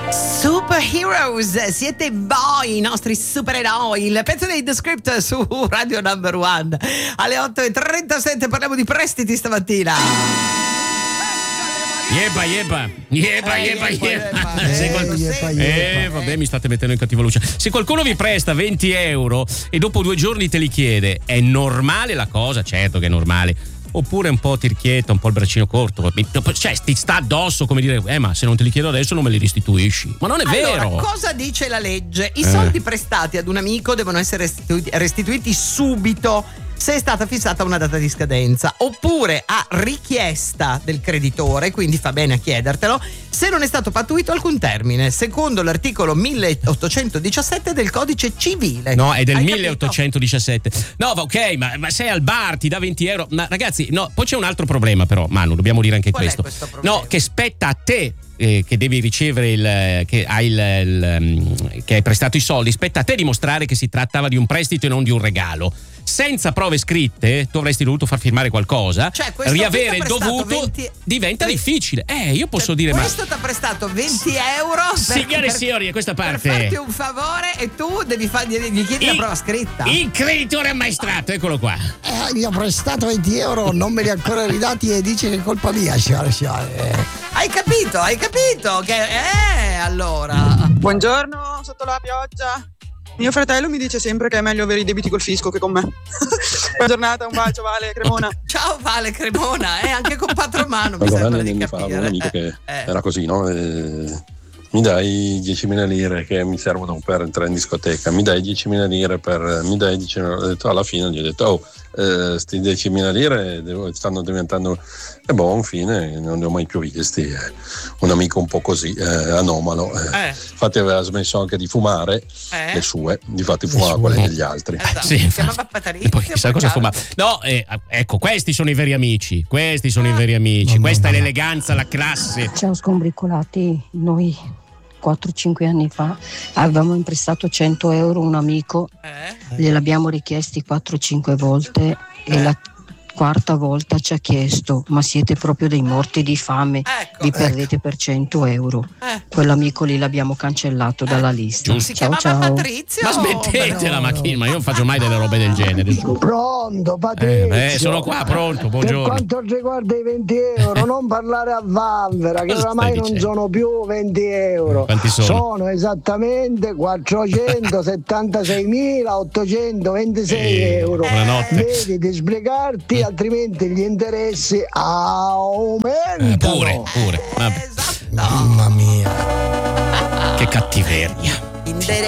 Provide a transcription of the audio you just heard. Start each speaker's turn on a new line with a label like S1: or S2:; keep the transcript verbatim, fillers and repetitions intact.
S1: Superheroes, siete voi i nostri supereroi. Il pezzo dei The Script su Radio Number One. Alle otto e trentasette parliamo di prestiti stamattina.
S2: Yepa, yepa, yepa,
S1: Eh,
S2: yepa,
S1: yepa,
S2: yepa.
S1: yepa.
S2: Se
S1: Eh,
S2: qual-
S1: lo
S3: yepa,
S1: sento.
S3: yepa.
S2: Eh, vabbè, mi state mettendo in cattiva luce. Se qualcuno vi presta venti euro e dopo due giorni te li chiede, è normale la cosa? Certo che è normale. Oppure un po' tirchietta, un po' il braccino corto, cioè ti sta addosso come dire, eh ma se non te li chiedo adesso non me li restituisci. Ma non è
S1: Allora,
S2: vero.
S1: cosa dice la legge? I
S2: Eh.
S1: soldi prestati ad un amico devono essere restituiti, restituiti subito se è stata fissata una data di scadenza, oppure a richiesta del creditore, quindi fa bene a chiedertelo, se non è stato pattuito alcun termine, secondo l'articolo milleottocentodiciassette del codice civile.
S2: No, è del
S1: Hai
S2: milleottocentodiciassette. No, va ok, ma, ma sei al bar, ti dà venti euro. Ma ragazzi, no, poi c'è un altro problema però, Manu, dobbiamo dire anche
S1: Qual è
S2: questo.
S1: questo problema?
S2: No, che spetta a te. Eh, che devi ricevere il che hai il, il um, che hai prestato i soldi, spetta a te dimostrare che si trattava di un prestito e non di un regalo. Senza prove scritte tu avresti dovuto far firmare qualcosa,
S1: Cioè, questo
S2: riavere
S1: qui
S2: il
S1: t'ha prestato
S2: dovuto
S1: venti
S2: diventa
S1: venti
S2: difficile. Eh, io posso
S1: Cioè,
S2: dire ma
S1: questo ti ha prestato venti euro per,
S2: signore e
S1: per-
S2: signori, a questa
S1: per
S2: parte
S1: farti un favore e tu devi far, gli gli chiedi la
S2: il,
S1: prova scritta.
S2: il creditore ammaestrato, eccolo qua.
S3: Eh, gli ho prestato venti euro, non me li ha ancora ridati e dice che è colpa mia. Signore, signore. Eh.
S1: Hai capito, hai capito che eh allora.
S4: Buongiorno, sotto la pioggia. Mio fratello mi dice sempre che è meglio avere i debiti col fisco che con me. Buona giornata, un bacio, Vale, Cremona.
S1: Ciao Vale Cremona, eh, anche con patro mano mi
S5: Allora,
S1: sembra
S5: anni
S1: di
S5: fa avevo
S1: capire.
S5: un amico
S1: Eh,
S5: che
S1: eh.
S5: era così, no? Eh, mi dai diecimila lire che mi servono per entrare in discoteca, mi dai diecimila lire per. mi dai diecimila. Ho detto, alla fine gli ho detto, oh, eh, sti diecimila lire devo- stanno diventando. E boh, infine non li ho mai più visti. eh. Un amico un po' così, eh, anomalo. eh.
S1: Eh.
S5: Infatti aveva smesso anche di fumare
S1: Eh?
S5: le sue, difatti fumava
S3: sue.
S5: quelle degli altri.
S1: Esatto,
S2: Sì,
S1: si chiamava Patrizio.
S2: e poi chissà cosa
S1: peccato.
S2: fumava. No, eh, ecco, questi sono i veri amici. Questi sono i veri amici.
S3: Mamma
S2: Questa è
S3: mia.
S2: l'eleganza, la classe.
S6: Ciao scombricolati, noi quattro cinque anni fa avevamo imprestato cento euro a un amico,
S1: Eh?
S6: gliel'abbiamo richiesti quattro cinque volte e la quarta volta ci ha chiesto: ma siete proprio dei morti di fame,
S1: Ecco.
S6: vi perdete per cento euro.
S1: Eh.
S6: Quell'amico lì l'abbiamo cancellato dalla lista.
S2: Giusto.
S1: Si
S6: Ciao
S1: chiamava
S6: ciao.
S1: Patrizio.
S2: Ma smettetela, ma chi? Ma io non faccio mai delle robe del genere.
S3: Pronto,
S2: Eh,
S3: Patrizio.
S2: eh, sono qua, pronto,
S3: Per
S2: buongiorno.
S3: quanto riguarda i venti euro, non parlare a vanvera, che
S2: Cosa stai
S3: oramai non
S2: dicendo?
S3: sono più venti euro.
S2: Quanti sono?
S3: esattamente quattrocentosettantaseimilaottocentoventisei
S2: Eh,
S3: euro.
S2: buonanotte.
S3: Devi di sbrigarti, altrimenti gli interessi aumentano.
S2: Eh, pure, pure. Vabbè,
S1: Esatto.
S3: Mamma mia.
S2: che cattiveria.
S1: Indere-